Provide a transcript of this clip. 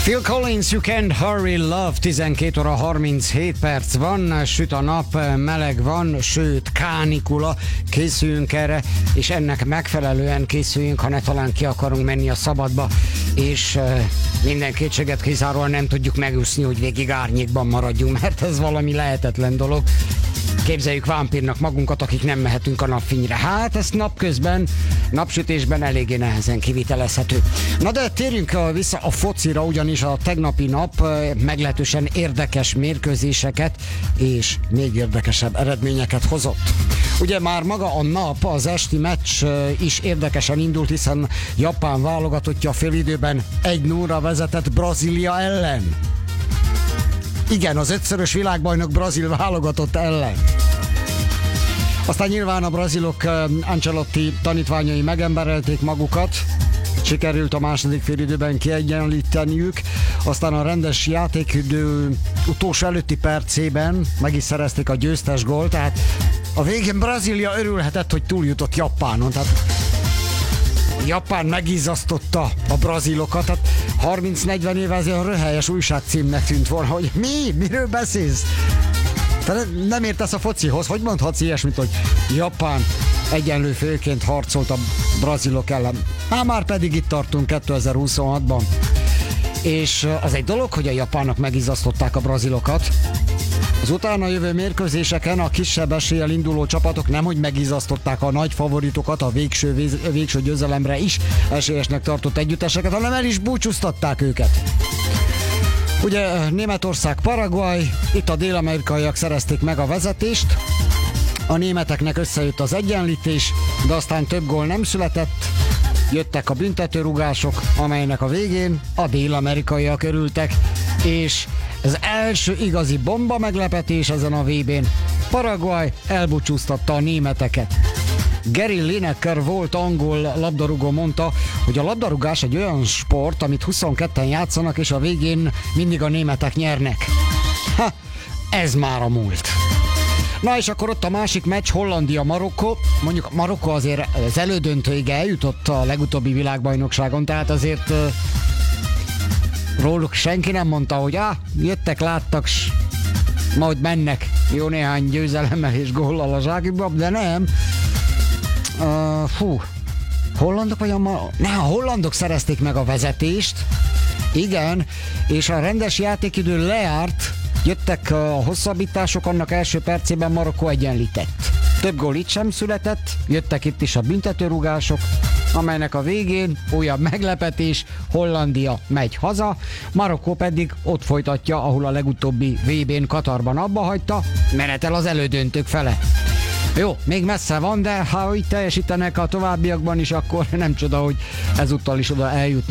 Phil Collins, You Can't Hurry Love, 12 óra 37 perc van, süt a nap, meleg van, sőt kánikula, készüljünk erre, és ennek megfelelően készüljünk, ha ne talán ki akarunk menni a szabadba, és minden kétséget kizáróan nem tudjuk megúszni, hogy végig árnyékban maradjunk, mert ez valami lehetetlen dolog. Képzeljük vámpírnak magunkat, akik nem mehetünk a napfényre. Hát ez napközben, napsütésben eléggé nehezen kivitelezhető. Na de térjünk vissza a focira, ugyanis a tegnapi nap meglehetősen érdekes mérkőzéseket és még érdekesebb eredményeket hozott. Ugye már maga a nap, az esti meccs is érdekesen indult, hiszen Japán válogatottja félidőben 1-0-ra vezetett Brazília ellen. Igen, az 5-szörös világbajnok brazil válogatott ellen. Aztán nyilván a brazilok Ancelotti tanítványai megemberelték magukat, sikerült a második félidőben kiegyenlíteniük, aztán a rendes játékidő utolsó előtti percében meg is szerezték a győztes gólt, tehát a végén Brazília örülhetett, hogy túljutott Japánon, tehát Japán megizzasztotta a brazilokat, tehát 30-40 éve ez olyan röhelyes újságcímnek tűnt volna, hogy miről beszélsz? Te nem értesz a focihoz, hogy mondhatsz ilyesmit, hogy Japán egyenlő félként harcolt a brazilok ellen? Már pedig itt tartunk 2026-ban. És az egy dolog, hogy a japánok megizzasztották a brazilokat, az utána jövő mérkőzéseken a kisebb eséllyel induló csapatok nemhogy megizzasztották a nagy favoritokat, a végső győzelemre is esélyesnek tartott együtteseket, hanem el is búcsúztatták őket. Ugye Németország, Paraguay, itt a dél-amerikaiak szerezték meg a vezetést, a németeknek összejött az egyenlítés, de aztán több gól nem született, jöttek a büntetőrugások, amelynek a végén a dél-amerikaiak örültek, és az első igazi bomba meglepetés ezen a VB-n. Paraguay elbúcsúztatta a németeket. Gary Lineker volt angol labdarúgó mondta, hogy a labdarúgás egy olyan sport, amit 22-en játszanak, és a végén mindig a németek nyernek. Ez már a múlt. Na és akkor ott a másik meccs, Hollandia-Marokkó. Mondjuk Marokkó azért az elődöntőig eljutott a legutóbbi világbajnokságon, tehát azért róluk senki nem mondta, hogy jöttek, láttak, majd mennek jó néhány győzelemmel és góllal a zsákükba, de nem. Hollandok vagy a hollandok szerezték meg a vezetést, igen, és a rendes játékidő lejárt, jöttek a hosszabbítások, annak első percében Marokkó egyenlített. Több gól itt sem született, jöttek itt is a büntetőrugások, amelynek a végén újabb meglepetés, Hollandia megy haza, Marokkó pedig ott folytatja, ahol a legutóbbi VB-n Katarban abba hagyta, menetel az elődöntők fele. Jó, még messze van, de ha így teljesítenek a továbbiakban is, akkor nem csoda, hogy ezúttal is oda eljutnak.